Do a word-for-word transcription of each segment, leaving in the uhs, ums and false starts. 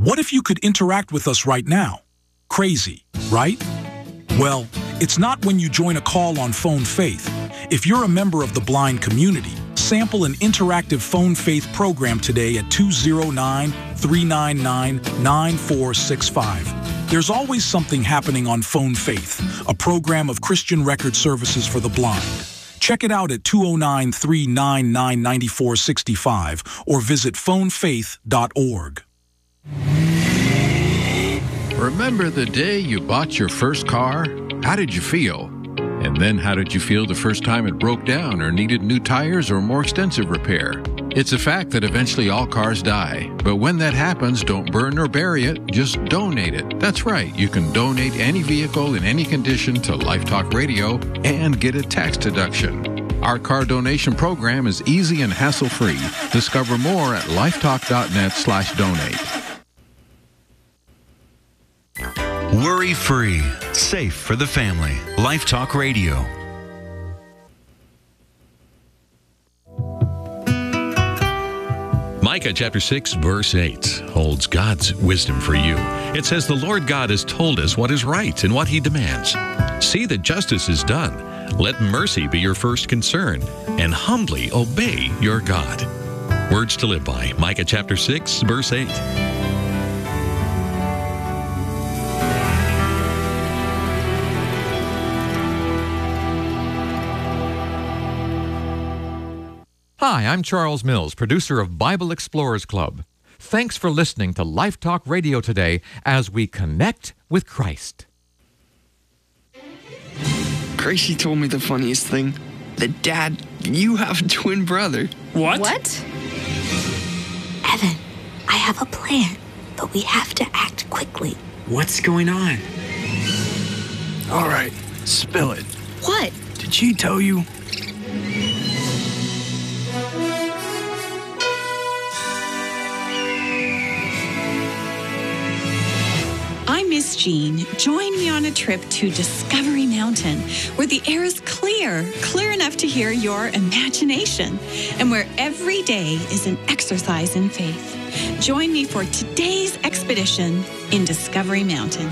What if you could interact with us right now? Crazy, right? Well, it's not when you join a call on Phone Faith. If you're a member of the blind community, sample an interactive Phone Faith program today at two oh nine, three nine nine, nine four six five. There's always something happening on Phone Faith, a program of Christian Record Services for the Blind. Check it out at two oh nine, three nine nine, nine four six five or visit phone faith dot org. Remember the day you bought your first car? How did you feel? And then how did you feel the first time it broke down or needed new tires or more extensive repair? It's a fact that eventually all cars die. But when that happens, don't burn or bury it, just donate it. That's right, you can donate any vehicle in any condition to Life Talk Radio and get a tax deduction. Our car donation program is easy and hassle-free. Discover more at lifetalk.net slash donate. Worry-free, safe for the family. Life Talk Radio. Micah chapter six, verse eight holds God's wisdom for you. It says, "The Lord God has told us what is right and what he demands. See that justice is done. Let mercy be your first concern, and humbly obey your God." Words to live by. Micah chapter six, verse eight. Hi, I'm Charles Mills, producer of Bible Explorers Club. Thanks for listening to Life Talk Radio today as we connect with Christ. Gracie told me the funniest thing. That, Dad, you have a twin brother. What? What? Evan, I have a plan, but we have to act quickly. What's going on? All right, spill it. What? Did she tell you? I'm Miss Jean. Join me on a trip to Discovery Mountain, where the air is clear, clear enough to hear your imagination, and where every day is an exercise in faith. Join me for today's expedition in Discovery Mountain.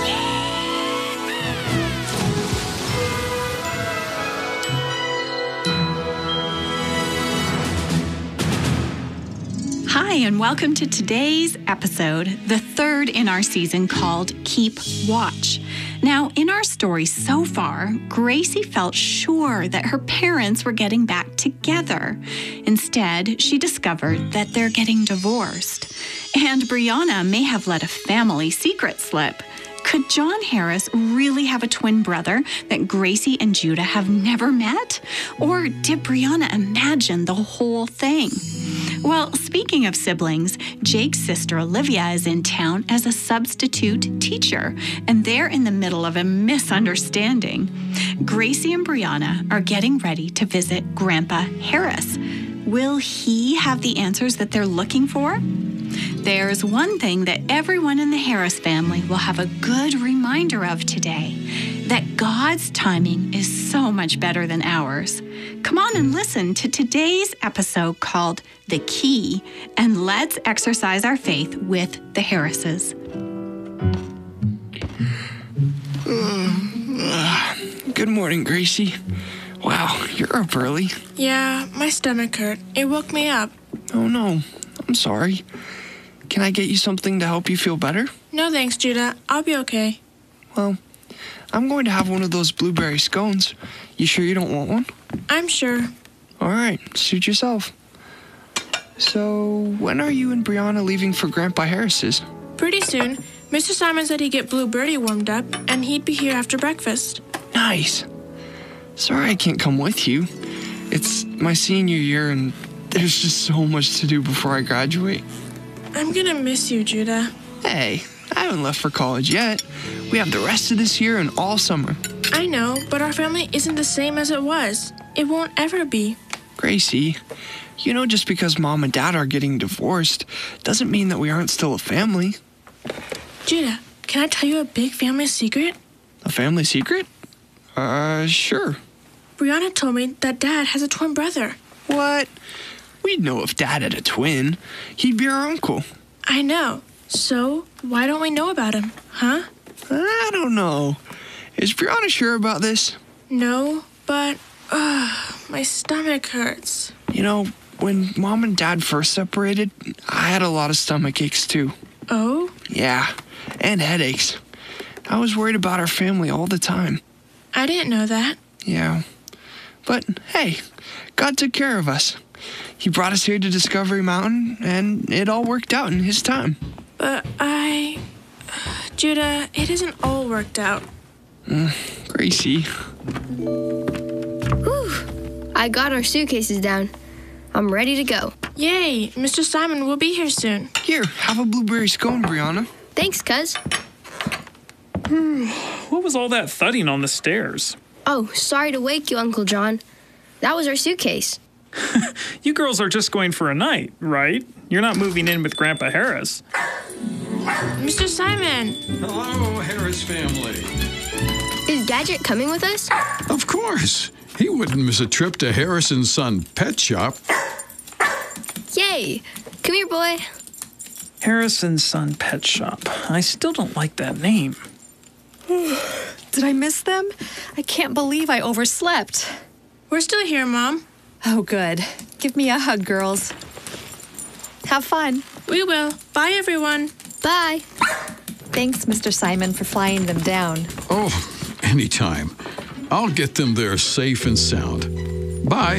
Hi, and welcome to today's episode, the third in our season called Keep Watch. Now, in our story so far, Gracie felt sure that her parents were getting back together. Instead, she discovered that they're getting divorced. And Brianna may have let a family secret slip. Could John Harris really have a twin brother that Gracie and Judah have never met? Or did Brianna imagine the whole thing? Well, speaking of siblings, Jake's sister Olivia is in town as a substitute teacher, and they're in the middle of a misunderstanding. Gracie and Brianna are getting ready to visit Grandpa Harris. Will he have the answers that they're looking for? There's one thing that everyone in the Harris family will have a good reminder of today, that God's timing is so much better than ours. Come on and listen to today's episode called The Key, and let's exercise our faith with the Harrises. Uh, good morning, Gracie. Wow, you're up early. Yeah, my stomach hurt. It woke me up. Oh no, I'm sorry. Can I get you something to help you feel better? No thanks, Judah. I'll be okay. Well, I'm going to have one of those blueberry scones. You sure you don't want one? I'm sure. All right, suit yourself. So, when are you and Brianna leaving for Grandpa Harris's? Pretty soon. Mister Simon said he'd get Blue Birdie warmed up, and he'd be here after breakfast. Nice. Sorry I can't come with you. It's my senior year, and there's just so much to do before I graduate. I'm gonna miss you, Judah. Hey, I haven't left for college yet. We have the rest of this year and all summer. I know, but our family isn't the same as it was. It won't ever be. Gracie, you know, just because Mom and Dad are getting divorced doesn't mean that we aren't still a family. Judah, can I tell you a big family secret? A family secret? Uh, sure. Brianna told me that Dad has a twin brother. What? We'd know if Dad had a twin. He'd be our uncle. I know. So, why don't we know about him, huh? I don't know. Is Brianna sure about this? No, but, uh, my stomach hurts. You know, when Mom and Dad first separated, I had a lot of stomach aches too. Oh? Yeah, and headaches. I was worried about our family all the time. I didn't know that. Yeah. But, hey, God took care of us. He brought us here to Discovery Mountain, and it all worked out in His time. But I... Judah, it isn't all worked out. Mm, Gracie. Whew. I got our suitcases down. I'm ready to go. Yay! Mister Simon will be here soon. Here, have a blueberry scone, Brianna. Thanks, cuz. What was all that thudding on the stairs? Oh, sorry to wake you, Uncle John. That was our suitcase. You girls are just going for a night, right? You're not moving in with Grandpa Harris. Mister Simon! Hello, Harris family. Is Gadget coming with us? Of course. He wouldn't miss a trip to Harris and Son Pet Shop. Yay! Come here, boy. Harris and Son Pet Shop. I still don't like that name. Did I miss them? I can't believe I overslept. We're still here, Mom. Oh, good. Give me a hug, girls. Have fun. We will. Bye, everyone. Bye. Thanks, Mister Simon, for flying them down. Oh, anytime. I'll get them there safe and sound. Bye.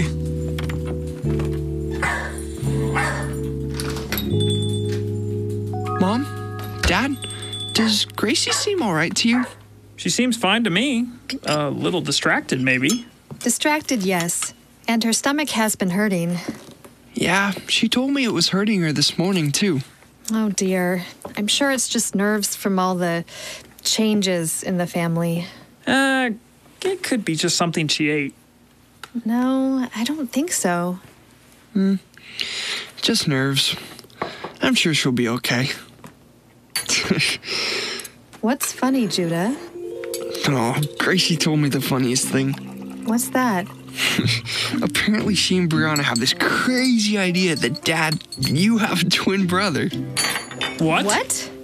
Mom? Dad? Does Gracie seem all right to you? She seems fine to me. A little distracted, maybe. Distracted, yes. And her stomach has been hurting. Yeah, she told me it was hurting her this morning, too. Oh, dear. I'm sure it's just nerves from all the changes in the family. Uh, it could be just something she ate. No, I don't think so. Hmm. Just nerves. I'm sure she'll be okay. What's funny, Judah? Oh, Gracie told me the funniest thing. What's that? Apparently she and Brianna have this crazy idea that, Dad, you have a twin brother. What? What?